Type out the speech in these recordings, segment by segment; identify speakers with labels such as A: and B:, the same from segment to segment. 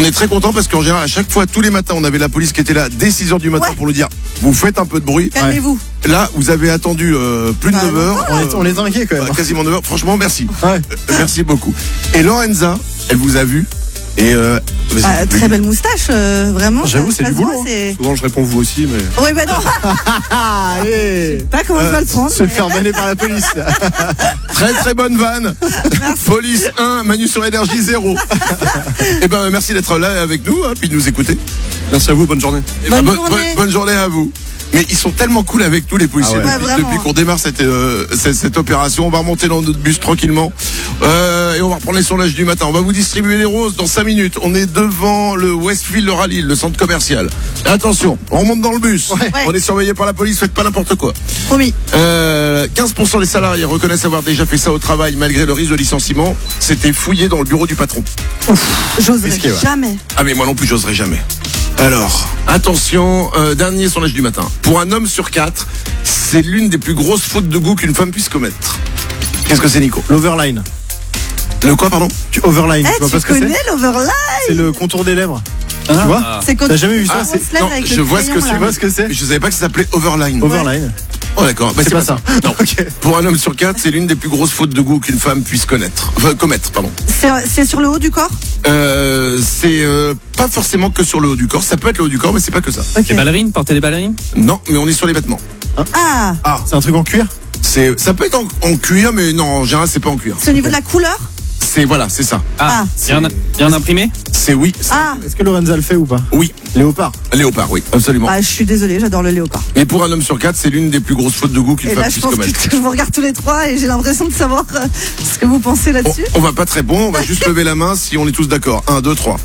A: On est très content parce qu'en général, à chaque fois, tous les matins, on avait la police qui était là dès 6h du matin pour nous dire vous faites un peu de bruit.
B: Calmez-vous.
A: Là, vous avez attendu plus de 9 heures.
C: On les inquiète quand même.
A: Quasiment 9 heures. Franchement, merci.
C: Ouais.
A: Merci beaucoup. Et Lorenza, elle vous a vu. Et
B: très belle moustache, vraiment.
C: J'avoue, c'est du boulot.
A: souvent, je réponds vous aussi, mais.
B: Oui, bah non.
C: Allez.
B: Pas comment je vais le prendre.
C: Se faire vanner par la police.
A: Très très bonne vanne. Police 1, Manu sur énergie 0. Et ben merci d'être là avec nous, puis de nous écouter. Merci à vous, bonne journée. Bonne journée à vous. Mais ils sont tellement cool avec nous les policiers depuis qu'on démarre cette opération. On va remonter dans notre bus tranquillement et on va reprendre les sondages du matin. On va vous distribuer les roses dans 5 minutes. On est devant le Westfield Rally, le centre commercial. Attention, on remonte dans le bus.
B: Ouais.
A: On est surveillé par la police, faites pas n'importe quoi.
B: Promis.
A: 15% des salariés reconnaissent avoir déjà fait ça au travail malgré le risque de licenciement. C'était fouillé dans le bureau du patron.
B: J'oserais jamais.
A: Ah mais moi non plus j'oserais jamais. Alors, attention, dernier sondage du matin. Pour un homme sur 4, c'est l'une des plus grosses fautes de goût qu'une femme puisse commettre. Qu'est-ce que c'est, Nico?
C: L'overline.
A: Le quoi, pardon?
C: Overline, tu vois pas ce que c'est?
B: Tu connais l'overline?
C: C'est le contour des lèvres. Tu vois?
B: C'est quand
C: t'as jamais vu ça?
A: Non, je vois ce que c'est.
C: Tu vois ce que c'est?
A: Je savais pas que ça s'appelait overline.
C: Overline.
A: Oh d'accord,
C: C'est pas ça.
A: Non.
C: Ok.
A: Pour un homme sur 4, c'est l'une des plus grosses fautes de goût qu'une femme puisse commettre, pardon.
B: C'est sur le haut du corps?
A: C'est pas forcément que sur le haut du corps. Ça peut être le haut du corps, mais c'est pas que ça.
D: Les ballerines, porter des ballerines?
A: Non, mais on est sur les vêtements.
B: Ah.
C: C'est un truc en cuir?
A: Ça peut être en cuir, mais non, en général, c'est pas en cuir.
B: C'est au niveau de la couleur?
A: C'est ça.
B: Ah.
D: Il y a un imprimé?
A: C'est oui.
B: Ah.
C: Est-ce que Lorenza le fait ou pas?
A: Oui.
C: Léopard.
A: Léopard, oui, absolument.
B: Ah, je suis désolée, j'adore le léopard.
A: Mais pour un homme sur 4, c'est l'une des plus grosses fautes de goût qu'une
B: Et
A: femme
B: là, je
A: puisse
B: pense
A: commettre.
B: que je vous regarde tous les trois et j'ai l'impression de savoir ce que vous pensez là-dessus.
A: On va pas te répondre, on va juste lever la main si on est tous d'accord. 1, 2, 3.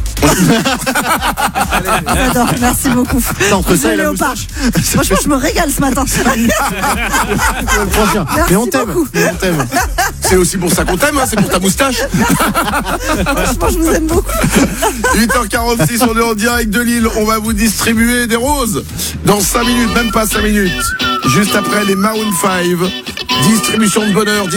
B: J'adore, merci beaucoup.
C: Entre ça et
B: Le
C: la
B: léopard.
C: moustache.
B: Franchement, je me régale ce matin.
C: Mais on t'aime.
B: beaucoup.
C: Mais on t'aime.
A: C'est aussi pour ça qu'on t'aime, c'est pour ta moustache.
B: Franchement, je vous aime beaucoup.
A: 8h46, on est en direct de Lille. On va vous distribuer des roses dans 5 minutes, même pas 5 minutes. Juste après les Maroon 5. Distribution de bonheur.